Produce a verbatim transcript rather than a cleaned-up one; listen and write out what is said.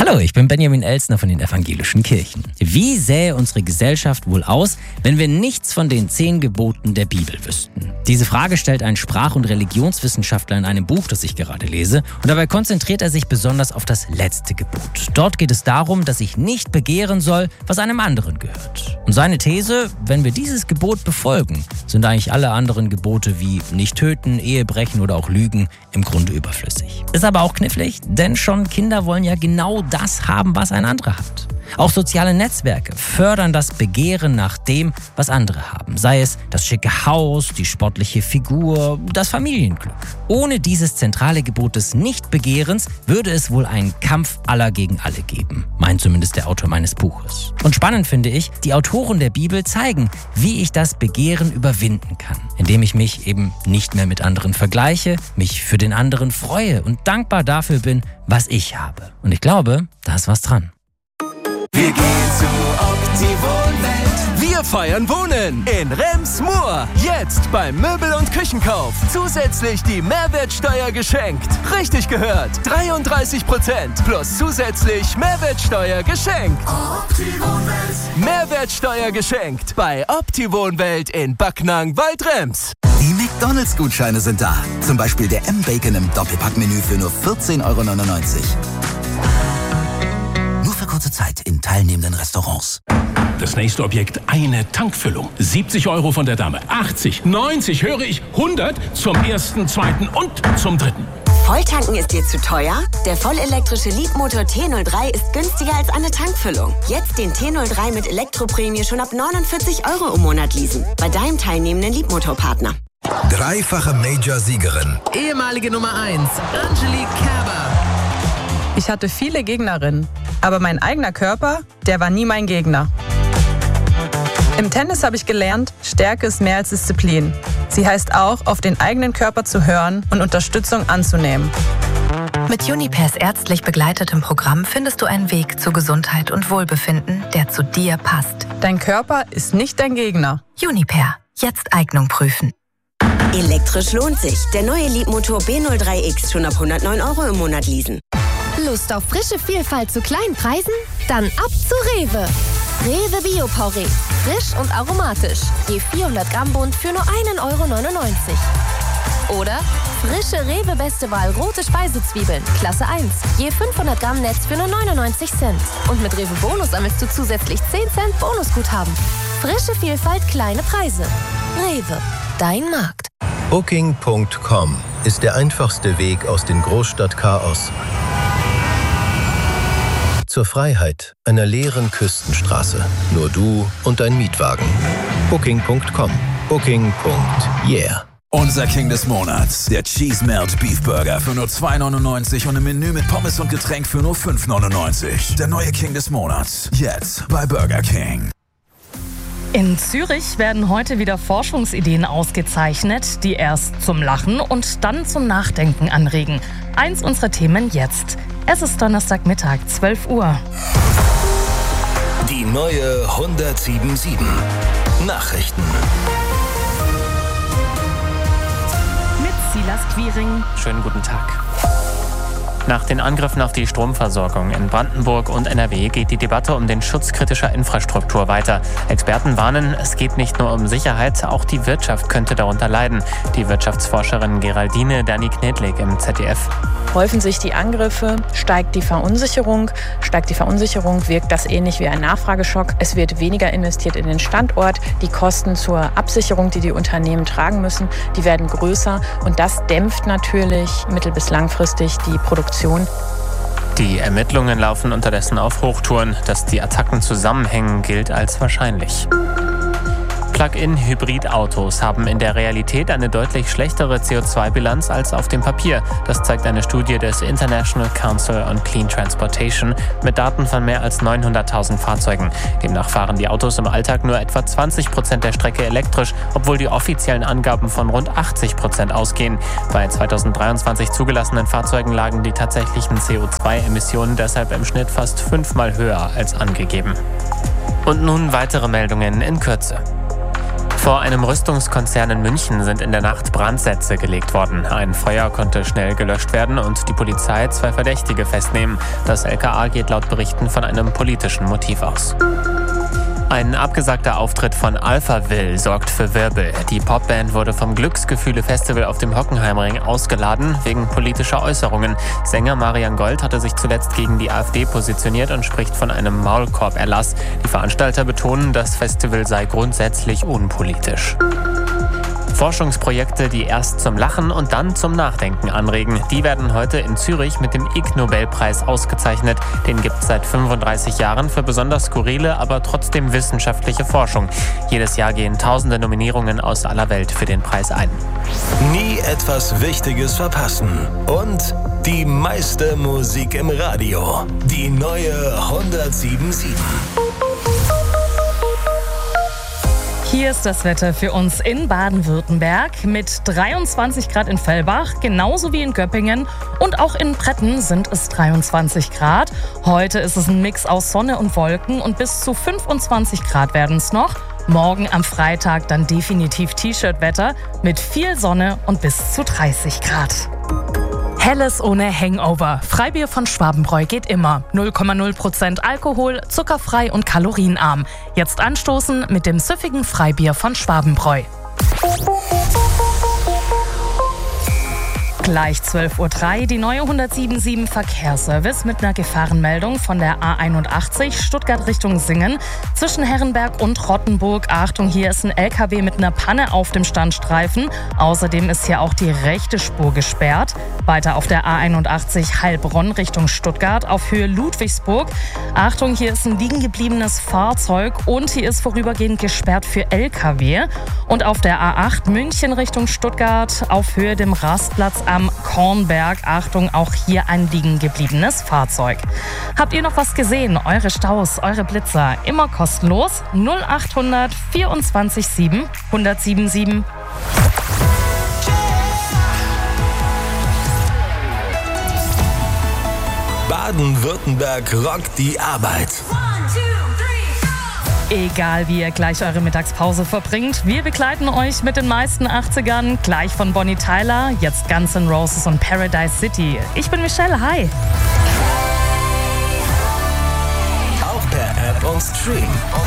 Hallo, ich bin Benjamin Elsner von den Evangelischen Kirchen. Wie sähe unsere Gesellschaft wohl aus, wenn wir nichts von den zehn Geboten der Bibel wüssten? Diese Frage stellt ein Sprach- und Religionswissenschaftler in einem Buch, das ich gerade lese. Und dabei konzentriert er sich besonders auf das letzte Gebot. Dort geht es darum, dass ich nicht begehren soll, was einem anderen gehört. Und seine These, wenn wir dieses Gebot befolgen, sind eigentlich alle anderen Gebote wie nicht töten, Ehebrechen oder auch Lügen im Grunde überflüssig. Ist aber auch knifflig, denn schon Kinder wollen ja genau das haben, was ein anderer hat. Auch soziale Netzwerke fördern das Begehren nach dem, was andere haben. Sei es das schicke Haus, die sportliche Figur, das Familienglück. Ohne dieses zentrale Gebot des Nichtbegehrens würde es wohl einen Kampf aller gegen alle geben, meint zumindest der Autor meines Buches. Und spannend finde ich, die Autoren der Bibel zeigen, wie ich das Begehren überwinden kann, indem ich mich eben nicht mehr mit anderen vergleiche, mich für den anderen freue und dankbar dafür bin, was ich habe. Und ich glaube, da ist was dran. Wir gehen zu Opti-Wohnwelt. Wir feiern Wohnen in Rems-Murr. Jetzt beim Möbel- und Küchenkauf zusätzlich die Mehrwertsteuer geschenkt. Richtig gehört, dreiunddreißig Prozent plus zusätzlich Mehrwertsteuer geschenkt. Opti-Wohnwelt. Mehrwertsteuer geschenkt bei Opti-Wohnwelt in Backnang-Waldrems. Die McDonalds-Gutscheine sind da. Zum Beispiel der M-Bacon im Doppelpackmenü für nur vierzehn Euro neunundneunzig. Nur für kurze Zeit in teilnehmenden Restaurants. Das nächste Objekt, eine Tankfüllung. siebzig Euro von der Dame. achtzig, neunzig, höre ich, hundert zum ersten, zweiten und zum dritten. Volltanken ist dir zu teuer? Der vollelektrische Leapmotor T null drei ist günstiger als eine Tankfüllung. Jetzt den T null drei mit Elektroprämie schon ab neunundvierzig Euro im Monat leasen. Bei deinem teilnehmenden Leapmotor-Partner. Dreifache Major-Siegerin. Ehemalige Nummer eins, Angelique Kerber. Ich hatte viele Gegnerinnen, aber mein eigener Körper, der war nie mein Gegner. Im Tennis habe ich gelernt, Stärke ist mehr als Disziplin. Sie heißt auch, auf den eigenen Körper zu hören und Unterstützung anzunehmen. Mit Junipers ärztlich begleitetem Programm findest du einen Weg zu Gesundheit und Wohlbefinden, der zu dir passt. Dein Körper ist nicht dein Gegner. Juniper. Jetzt Eignung prüfen. Elektrisch lohnt sich. Der neue Leapmotor B null drei X schon ab hundertneun Euro im Monat leasen. Lust auf frische Vielfalt zu kleinen Preisen? Dann ab zu Rewe. Rewe Bio-Porree. Frisch und aromatisch. Je vierhundert Gramm Bund für nur einen Euro neunundneunzig. Oder frische Rewe Beste Wahl rote Speisezwiebeln. Klasse eins. Je fünfhundert Gramm Netz für nur neunundneunzig Cent. Und mit Rewe Bonus sammelst du zusätzlich zehn Cent Bonusguthaben. Frische Vielfalt, kleine Preise. Rewe. Dein Markt. Booking Punkt com ist der einfachste Weg aus dem Großstadtchaos zur Freiheit einer leeren Küstenstraße. Nur du und dein Mietwagen. Booking Punkt com. Booking. Yeah. Unser King des Monats, der Cheese Melt Beef Burger für nur zwei neunundneunzig und ein Menü mit Pommes und Getränk für nur fünf neunundneunzig. Der neue King des Monats, jetzt bei Burger King. In Zürich werden heute wieder Forschungsideen ausgezeichnet, die erst zum Lachen und dann zum Nachdenken anregen. Eins unserer Themen jetzt. Es ist Donnerstagmittag, zwölf Uhr. Die neue hundertsiebenundsiebzig. Nachrichten. Mit Silas Quiring. Schönen guten Tag. Nach den Angriffen auf die Stromversorgung in Brandenburg und N R W geht die Debatte um den Schutz kritischer Infrastruktur weiter. Experten warnen, es geht nicht nur um Sicherheit, auch die Wirtschaft könnte darunter leiden. Die Wirtschaftsforscherin Geraldine Dani-Knedlik im Z D F. Häufen sich die Angriffe, steigt die Verunsicherung. Steigt die Verunsicherung, wirkt das ähnlich wie ein Nachfrageschock. Es wird weniger investiert in den Standort. Die Kosten zur Absicherung, die die Unternehmen tragen müssen, die werden größer. Und das dämpft natürlich mittel- bis langfristig die Produktion. Die Ermittlungen laufen unterdessen auf Hochtouren. Dass die Attacken zusammenhängen, gilt als wahrscheinlich. Plug-in-Hybrid-Autos haben in der Realität eine deutlich schlechtere C O zwei Bilanz als auf dem Papier. Das zeigt eine Studie des International Council on Clean Transportation mit Daten von mehr als neunhunderttausend Fahrzeugen. Demnach fahren die Autos im Alltag nur etwa zwanzig Prozent der Strecke elektrisch, obwohl die offiziellen Angaben von rund achtzig Prozent ausgehen. Bei zweitausenddreiundzwanzig zugelassenen Fahrzeugen lagen die tatsächlichen C O zwei Emissionen deshalb im Schnitt fast fünfmal höher als angegeben. Und nun weitere Meldungen in Kürze. Vor einem Rüstungskonzern in München sind in der Nacht Brandsätze gelegt worden. Ein Feuer konnte schnell gelöscht werden und die Polizei zwei Verdächtige festnehmen. Das L K A geht laut Berichten von einem politischen Motiv aus. Ein abgesagter Auftritt von Alphaville sorgt für Wirbel. Die Popband wurde vom Glücksgefühle-Festival auf dem Hockenheimring ausgeladen wegen politischer Äußerungen. Sänger Marian Gold hatte sich zuletzt gegen die AfD positioniert und spricht von einem Maulkorb-Erlass. Die Veranstalter betonen, das Festival sei grundsätzlich unpolitisch. Forschungsprojekte, die erst zum Lachen und dann zum Nachdenken anregen. Die werden heute in Zürich mit dem Ig Nobelpreis ausgezeichnet. Den gibt es seit fünfunddreißig Jahren für besonders skurrile, aber trotzdem wissenschaftliche Forschung. Jedes Jahr gehen tausende Nominierungen aus aller Welt für den Preis ein. Nie etwas Wichtiges verpassen. Und die meiste Musik im Radio. Die neue hundertsieben Komma sieben. Hier ist das Wetter für uns in Baden-Württemberg mit dreiundzwanzig Grad in Fellbach, genauso wie in Göppingen und auch in Pretten sind es dreiundzwanzig Grad. Heute ist es ein Mix aus Sonne und Wolken und bis zu fünfundzwanzig Grad werden es noch. Morgen am Freitag dann definitiv T-Shirt-Wetter mit viel Sonne und bis zu dreißig Grad. Helles ohne Hangover. Freibier von Schwabenbräu geht immer. null Komma null Prozent Alkohol, zuckerfrei und kalorienarm. Jetzt anstoßen mit dem süffigen Freibier von Schwabenbräu. Gleich zwölf Uhr drei, die neue hundertsieben Komma sieben Verkehrsservice mit einer Gefahrenmeldung von der A einundachtzig Stuttgart Richtung Singen zwischen Herrenberg und Rottenburg. Achtung, hier ist ein L K W mit einer Panne auf dem Standstreifen. Außerdem ist hier auch die rechte Spur gesperrt. Weiter auf der A einundachtzig Heilbronn Richtung Stuttgart auf Höhe Ludwigsburg. Achtung, hier ist ein liegen gebliebenes Fahrzeug und hier ist vorübergehend gesperrt für L K W. Und auf der A acht München Richtung Stuttgart auf Höhe dem Rastplatz am Kornberg. Achtung, auch hier ein liegen gebliebenes Fahrzeug. Habt ihr noch was gesehen? Eure Staus, eure Blitzer, immer kostenlos. null achthundert vierundzwanzig sieben hundertsieben sieben. Baden-Württemberg rockt die Arbeit. Egal wie ihr gleich eure Mittagspause verbringt, wir begleiten euch mit den meisten achtzigern, gleich von Bonnie Tyler, jetzt Guns N' Roses und Paradise City. Ich bin Michelle, hi! Auch per App und Stream.